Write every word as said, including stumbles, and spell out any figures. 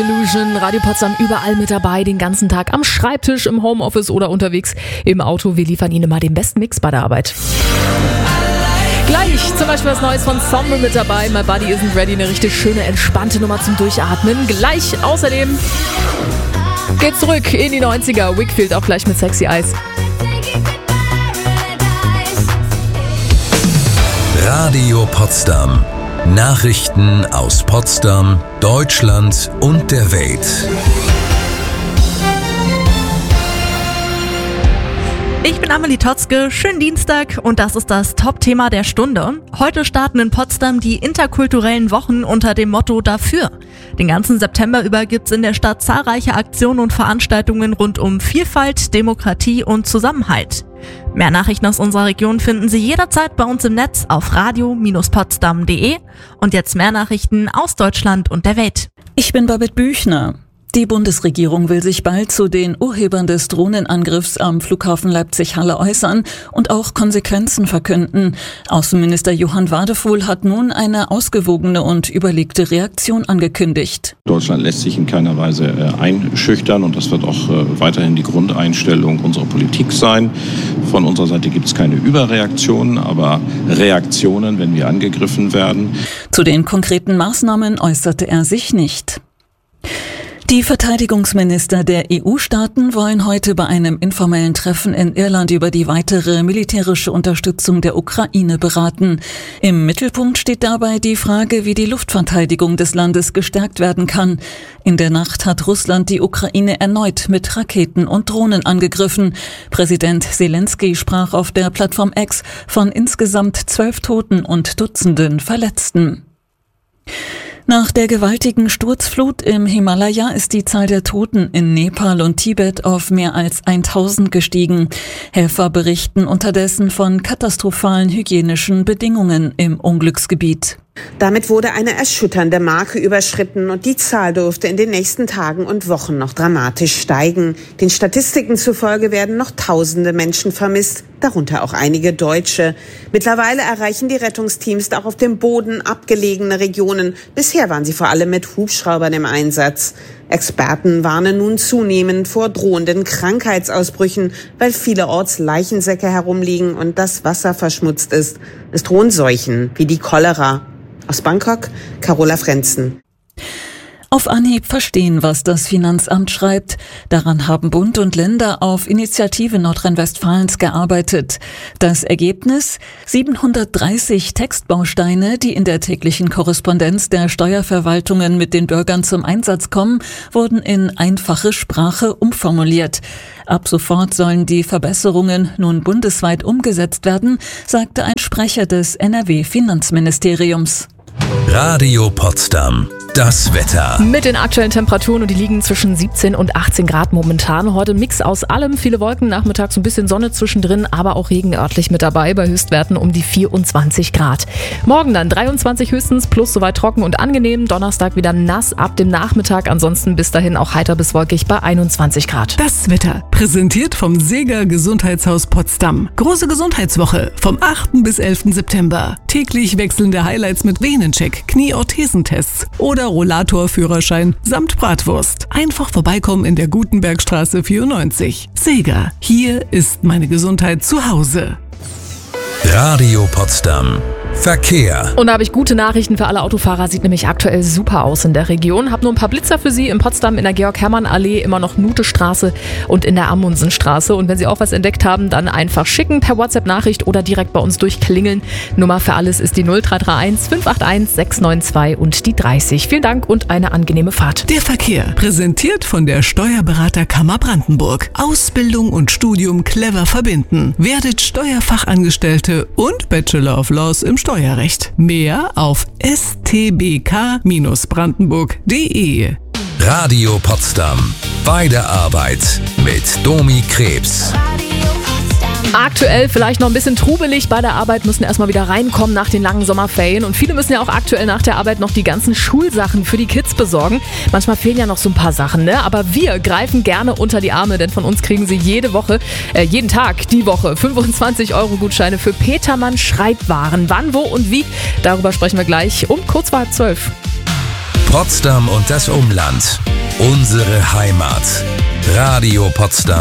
Illusion, Radio Potsdam überall mit dabei, den ganzen Tag am Schreibtisch, im Homeoffice oder unterwegs im Auto. Wir liefern Ihnen immer den besten Mix bei der Arbeit. Gleich zum Beispiel was Neues von Sombre mit dabei. My Body Isn't Ready, eine richtig schöne, entspannte Nummer zum Durchatmen. Gleich außerdem geht's zurück in die neunziger. Wakefield auch gleich mit Sexy Eyes. Radio Potsdam. Nachrichten aus Potsdam, Deutschland und der Welt. Ich bin Amelie Totzke, schönen Dienstag und das ist das Top-Thema der Stunde. Heute starten in Potsdam die interkulturellen Wochen unter dem Motto Dafür. Den ganzen September über gibt's in der Stadt zahlreiche Aktionen und Veranstaltungen rund um Vielfalt, Demokratie und Zusammenhalt. Mehr Nachrichten aus unserer Region finden Sie jederzeit bei uns im Netz auf radio Bindestrich potsdam punkt de und jetzt mehr Nachrichten aus Deutschland und der Welt. Ich bin Babette Büchner. Die Bundesregierung will sich bald zu den Urhebern des Drohnenangriffs am Flughafen Leipzig-Halle äußern und auch Konsequenzen verkünden. Außenminister Johann Wadefuhl hat nun eine ausgewogene und überlegte Reaktion angekündigt. Deutschland lässt sich in keiner Weise einschüchtern und das wird auch weiterhin die Grundeinstellung unserer Politik sein. Von unserer Seite gibt es keine Überreaktionen, aber Reaktionen, wenn wir angegriffen werden. Zu den konkreten Maßnahmen äußerte er sich nicht. Die Verteidigungsminister der E U-Staaten wollen heute bei einem informellen Treffen in Irland über die weitere militärische Unterstützung der Ukraine beraten. Im Mittelpunkt steht dabei die Frage, wie die Luftverteidigung des Landes gestärkt werden kann. In der Nacht hat Russland die Ukraine erneut mit Raketen und Drohnen angegriffen. Präsident Zelensky sprach auf der Plattform X von insgesamt zwölf Toten und Dutzenden Verletzten. Nach der gewaltigen Sturzflut im Himalaya ist die Zahl der Toten in Nepal und Tibet auf mehr als tausend gestiegen. Helfer berichten unterdessen von katastrophalen hygienischen Bedingungen im Unglücksgebiet. Damit wurde eine erschütternde Marke überschritten und die Zahl dürfte in den nächsten Tagen und Wochen noch dramatisch steigen. Den Statistiken zufolge werden noch tausende Menschen vermisst, darunter auch einige Deutsche. Mittlerweile erreichen die Rettungsteams auch auf dem Boden abgelegene Regionen. Bisher waren sie vor allem mit Hubschraubern im Einsatz. Experten warnen nun zunehmend vor drohenden Krankheitsausbrüchen, weil vielerorts Leichensäcke herumliegen und das Wasser verschmutzt ist. Es drohen Seuchen wie die Cholera. Aus Bangkok, Carola Frenzen. Auf Anhieb verstehen, was das Finanzamt schreibt. Daran haben Bund und Länder auf Initiative Nordrhein-Westfalens gearbeitet. Das Ergebnis? siebenhundertdreißig Textbausteine, die in der täglichen Korrespondenz der Steuerverwaltungen mit den Bürgern zum Einsatz kommen, wurden in einfache Sprache umformuliert. Ab sofort sollen die Verbesserungen nun bundesweit umgesetzt werden, sagte ein Sprecher des N R W-Finanzministeriums. Radio Potsdam. Das Wetter. Mit den aktuellen Temperaturen und die liegen zwischen siebzehn und achtzehn Grad momentan. Heute ein Mix aus allem, viele Wolken, nachmittags ein bisschen Sonne zwischendrin, aber auch Regen örtlich mit dabei, bei Höchstwerten um die vierundzwanzig Grad. Morgen dann dreiundzwanzig höchstens, plus soweit trocken und angenehm. Donnerstag wieder nass ab dem Nachmittag, ansonsten bis dahin auch heiter bis wolkig bei einundzwanzig Grad. Das Wetter, präsentiert vom Seeger Gesundheitshaus Potsdam. Große Gesundheitswoche vom achten bis elften September. Täglich wechselnde Highlights mit Venencheck, Knieorthesentests oder Rollatorführerschein samt Bratwurst. Einfach vorbeikommen in der Gutenbergstraße vierundneunzig. Seeger, hier ist meine Gesundheit zu Hause. Radio Potsdam. Verkehr. Und da habe ich gute Nachrichten für alle Autofahrer, sieht nämlich aktuell super aus in der Region. Hab nur ein paar Blitzer für Sie in Potsdam in der Georg-Hermann-Allee, immer noch Nutestraße und in der Amundsenstraße. Und wenn Sie auch was entdeckt haben, dann einfach schicken per WhatsApp-Nachricht oder direkt bei uns durchklingeln. Nummer für alles ist die null drei drei eins fünf acht eins sechs neun zwei und die dreißig. Vielen Dank und eine angenehme Fahrt. Der Verkehr, präsentiert von der Steuerberaterkammer Brandenburg. Ausbildung und Studium clever verbinden. Werdet Steuerfachangestellte und Bachelor of Laws im Steuerrecht. Mehr auf s t b k Bindestrich brandenburg punkt de. Radio Potsdam. Bei der Arbeit mit Domi Krebs. Aktuell vielleicht noch ein bisschen trubelig bei der Arbeit, müssen erstmal wieder reinkommen nach den langen Sommerferien. Und viele müssen ja auch aktuell nach der Arbeit noch die ganzen Schulsachen für die Kids besorgen. Manchmal fehlen ja noch so ein paar Sachen, ne? Aber wir greifen gerne unter die Arme, denn von uns kriegen Sie jede Woche, äh, jeden Tag die Woche fünfundzwanzig Euro Gutscheine für Petermann Schreibwaren. Wann, wo und wie? Darüber sprechen wir gleich um kurz vor halb zwölf. Potsdam und das Umland. Unsere Heimat. Radio Potsdam.